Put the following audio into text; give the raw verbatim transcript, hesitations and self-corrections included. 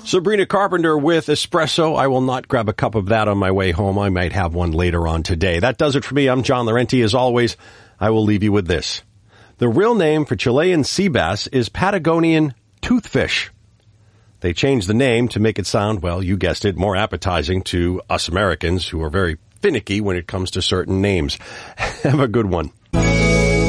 Sabrina Carpenter with espresso. I will not grab a cup of that on my way home. I might have one later on today. That does it for me. I'm John Laurenti. As always, I will leave you with this. The real name for Chilean sea bass is Patagonian toothfish. They changed the name to make it sound, well, you guessed it, more appetizing to us Americans who are very finicky when it comes to certain names. Have a good one.